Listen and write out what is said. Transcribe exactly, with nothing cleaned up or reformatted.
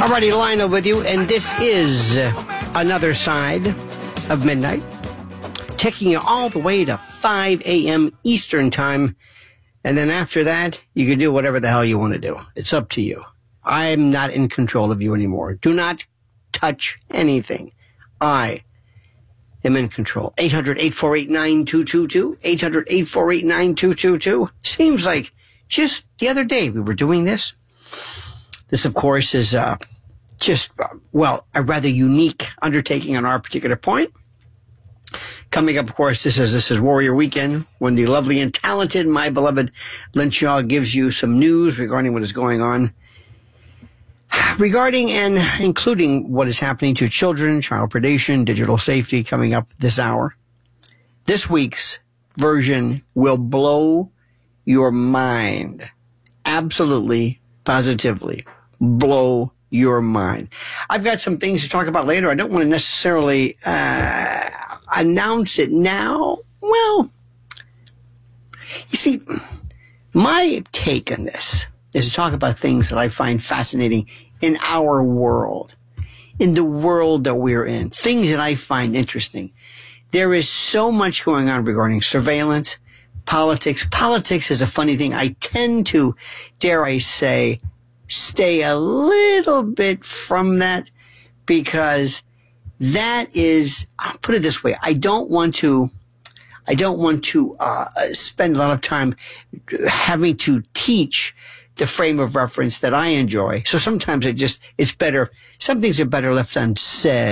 Alrighty, Lionel with you, and this is Another Side of Midnight, taking you all the way to five a.m. Eastern Time, and then after that, you can do whatever the hell you want to do. It's up to you. I'm not in control of you anymore. Do not touch anything. I am in control. eight hundred, eight four eight, nine two two two, eight hundred, eight four eight, nine two two two. Seems like just the other day we were doing this. This, of course, is uh, just, uh, well, a rather unique undertaking on our particular point. Coming up, of course, this is this is Warrior Weekend, when the lovely and talented, my beloved Lynn Shaw gives you some news regarding what is going on, regarding and including what is happening to children, child predation, digital safety, coming up this hour. This week's version will blow your mind. Absolutely, positively blow your mind. I've got some things to talk about later. I don't want to necessarily uh, announce it now. Well, you see, my take on this is to talk about things that I find fascinating in our world, in the world that we're in, things that I find interesting. There is so much going on regarding surveillance, politics. Politics is a funny thing. I tend to, dare I say, stay a little bit from that, because that is, I'll put it this way, I don't want to, I don't want to uh, spend a lot of time having to teach the frame of reference that I enjoy. So sometimes it just, it's better, some things are better left unsaid.